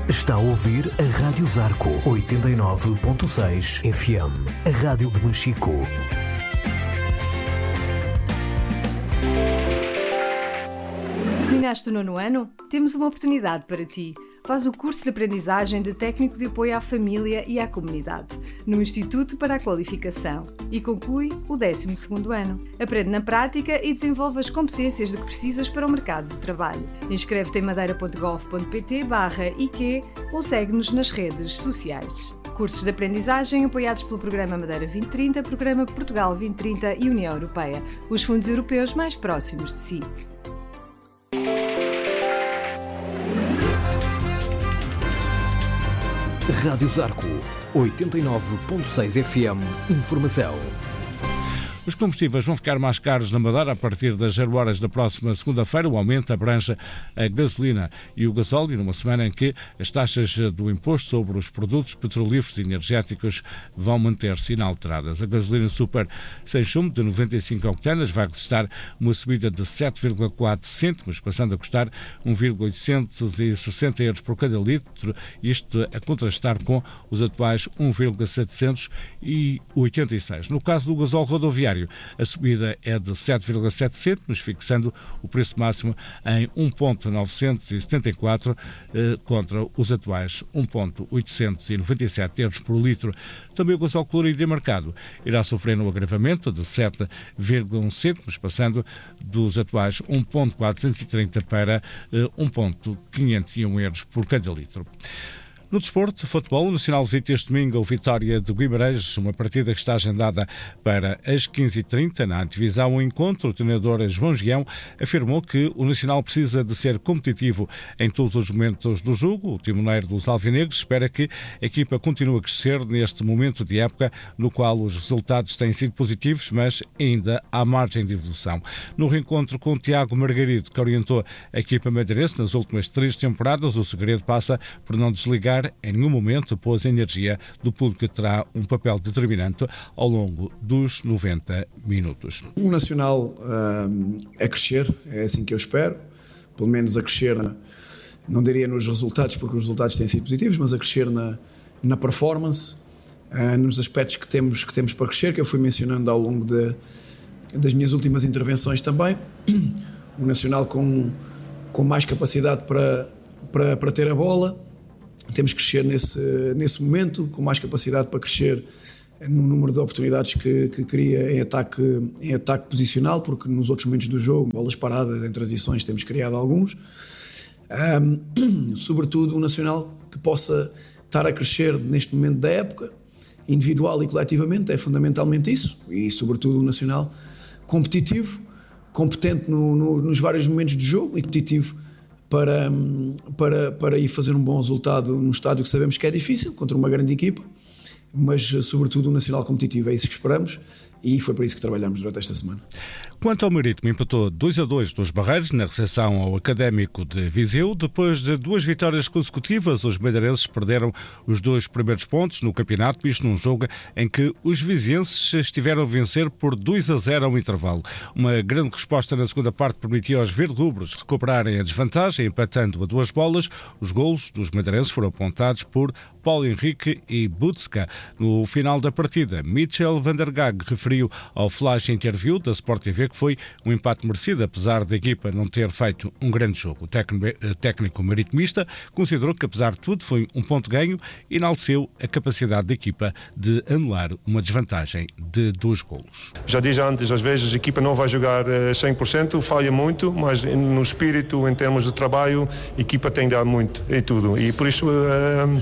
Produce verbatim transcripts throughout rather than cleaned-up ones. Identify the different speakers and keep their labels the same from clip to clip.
Speaker 1: Está a ouvir a Rádio Zarco oitenta e nove ponto seis F M, a rádio de Machico.
Speaker 2: Terminaste o nono ano? Temos uma oportunidade para ti. Faz o curso de aprendizagem de técnico de apoio à família e à comunidade, no Instituto para a Qualificação, e conclui o décimo segundo ano. Aprende na prática e desenvolve as competências de que precisas para o mercado de trabalho. Inscreve-te em madeira ponto gov ponto pt barra I Q ou segue-nos nas redes sociais. Cursos de aprendizagem apoiados pelo Programa Madeira vinte trinta, Programa Portugal vinte trinta e União Europeia, os fundos europeus mais próximos de si.
Speaker 1: Rádio Zarco oitenta e nove ponto seis F M. Informação.
Speaker 3: Os combustíveis vão ficar mais caros na Madeira a partir das zero horas da próxima segunda-feira. O aumento abrange a gasolina e o gasóleo, numa semana em que as taxas do imposto sobre os produtos petrolíferos e energéticos vão manter-se inalteradas. A gasolina super sem chumbo de noventa e cinco octanas vai registrar uma subida de sete vírgula quatro cêntimos, passando a custar um vírgula oitocentos e sessenta euros por cada litro, isto a contrastar com os atuais um vírgula setecentos e oitenta e seis. No caso do gasóleo rodoviário, a subida é de sete vírgula sete cêntimos, fixando o preço máximo em um vírgula novecentos e setenta e quatro eh, contra os atuais um vírgula oitocentos e noventa e sete euros por litro. Também o gasóleo colorido e marcado irá sofrer um agravamento de sete vírgula um cêntimos, passando dos atuais um vírgula quatrocentos e trinta para eh, um vírgula quinhentos e um euros por cada litro. No desporto, futebol, o Nacional visita este domingo o Vitória de Guimarães, uma partida que está agendada para as quinze e trinta. Na divisão o encontro, o treinador João Gião afirmou que o Nacional precisa de ser competitivo em todos os momentos do jogo. O timoneiro dos alvinegros espera que a equipa continue a crescer neste momento de época, no qual os resultados têm sido positivos, mas ainda há margem de evolução. No reencontro com o Tiago Margarido, que orientou a equipa madeirense nas últimas três temporadas, o segredo passa por não desligar em nenhum momento, pois a energia do público terá um papel determinante ao longo dos noventa minutos.
Speaker 4: O Nacional uh, a crescer, é assim que eu espero, pelo menos a crescer, não diria nos resultados, porque os resultados têm sido positivos, mas a crescer na, na performance, uh, nos aspectos que temos, que temos para crescer, que eu fui mencionando ao longo de, das minhas últimas intervenções também. O Nacional com, com mais capacidade para, para, para ter a bola. Temos que crescer nesse, nesse momento, com mais capacidade para crescer no número de oportunidades que, que cria em ataque, em ataque posicional, porque nos outros momentos do jogo, bolas paradas, em transições, temos criado alguns. Um, sobretudo o Nacional que possa estar a crescer neste momento da época, individual e coletivamente, é fundamentalmente isso. E sobretudo o Nacional competitivo, competente no, no, nos vários momentos do jogo e competitivo Para, para, para ir fazer um bom resultado num estádio que sabemos que é difícil, contra uma grande equipa, mas sobretudo um Nacional competitivo, é isso que esperamos e foi para isso que trabalhamos durante esta semana.
Speaker 3: Quanto ao Marítimo, empatou dois a dois dos Barreiros na recepção ao Académico de Viseu. Depois de duas vitórias consecutivas, os madeirenses perderam os dois primeiros pontos no campeonato, isto num jogo em que os vizienses estiveram a vencer por dois a zero ao intervalo. Uma grande resposta na segunda parte permitiu aos verde-rubros recuperarem a desvantagem, empatando a duas bolas. Os golos dos madeirenses foram apontados por Paulo Henrique e Butska. No final da partida, Mitchell van der Gaag referiu ao Flash Interview da Sport T V que foi um empate merecido, apesar da equipa não ter feito um grande jogo. O técnico maritimista considerou que, apesar de tudo, foi um ponto ganho e enalteceu a capacidade da equipa de anular uma desvantagem de dois golos.
Speaker 5: Já disse antes, às vezes a equipa não vai jogar cem por cento, falha muito, mas no espírito, em termos de trabalho, a equipa tem de dar muito em tudo. E por isso uh,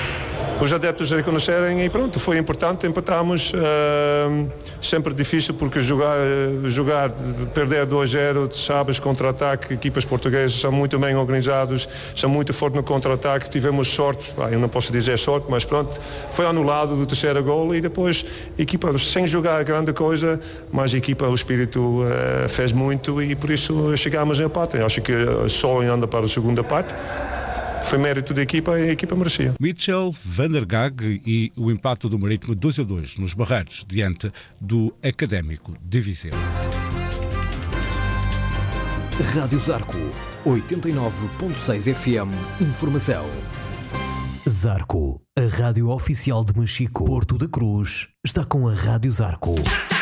Speaker 5: os adeptos a reconhecerem e pronto, foi importante, empatámos. Uh, sempre difícil porque jogar, jogar perder dois a zero, sabes, contra-ataque, equipas portuguesas são muito bem organizados, são muito fortes no contra-ataque, tivemos sorte, ah, eu não posso dizer sorte, mas pronto, foi anulado do terceiro gol e depois a equipa sem jogar grande coisa, mas a equipa, o espírito uh, fez muito e por isso chegámos em empate. Eu acho que só olhando para a segunda parte foi mérito da equipa e a equipa merecia.
Speaker 3: Mitchell, Van der Gaag e o empate do Marítimo dois a dois nos Barreiros, diante do Académico de Viseu.
Speaker 1: Rádio Zarco oitenta e nove ponto seis F M. Informação. Zarco, a rádio oficial de Machico, Porto da Cruz, está com a Rádio Zarco.